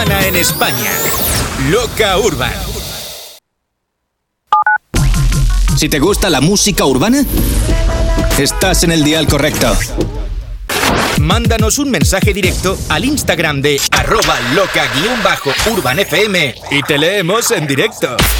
urbana en España. Loca Urban. Si te gusta la música urbana, estás en el dial correcto. Mándanos un mensaje directo al Instagram de @loca_urbanfm y te leemos en directo.